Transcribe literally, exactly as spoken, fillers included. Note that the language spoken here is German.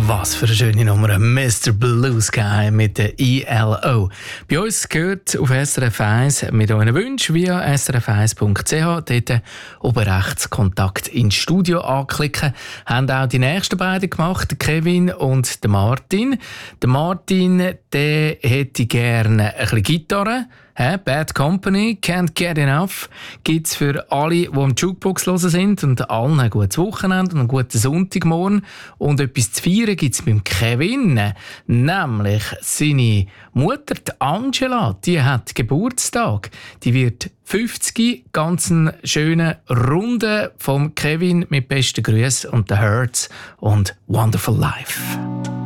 Was für eine schöne Nummer. Mister Blue Sky mit der I L O. Bei uns gehört auf S R F eins mit euren Wünschen via s r f eins punkt c h. Dort oben rechts Kontakt ins Studio anklicken. Haben auch die nächsten beiden gemacht, der Kevin und der Martin. Der Martin, der hätte gerne ein bisschen Gitarre. He, Bad Company, Can't Get Enough, gibt es für alle, die am Jukebox hören sind, und allen ein gutes Wochenende und einen guten Sonntagmorgen. Und etwas zu feiern gibt es beim Kevin, nämlich seine Mutter, die Angela, die hat Geburtstag. Die wird fünfzig, ganz einen schönen Runde vom Kevin mit besten Grüßen und The Hurts und Wonderful Life.